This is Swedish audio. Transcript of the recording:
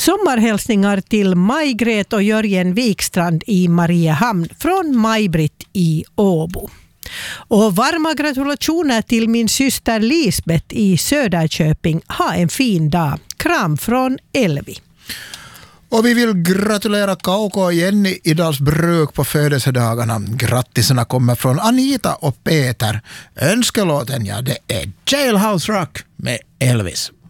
Sommarhälsningar till Maj-Gret och Jörgen Wikstrand i Mariehamn från Maj-Britt i Åbo. Och varma gratulationer till min syster Lisbeth i Söderköping. Ha en fin dag. Kram från Elvi. Och vi vill gratulera Kauko och Jenny i Dalsbruk på födelsedagarna. Grattisarna kommer från Anita och Peter. Önskelåten, ja, det är Jailhouse Rock med Elvis.